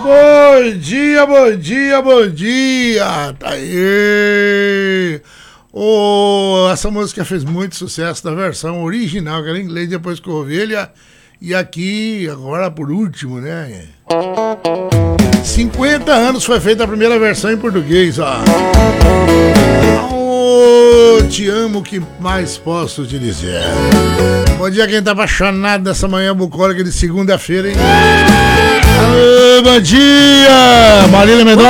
Bom dia, bom dia, bom dia! Tá aí! Essa música fez muito sucesso na versão original, que era em inglês, depois com ovelha. E aqui, agora por último, né? 50 anos foi feita a primeira versão em português, ó. Te amo, o que mais posso te dizer? Bom dia quem tá apaixonado nessa manhã bucólica de segunda-feira, hein? Alô, bom dia! Marília Mendonça.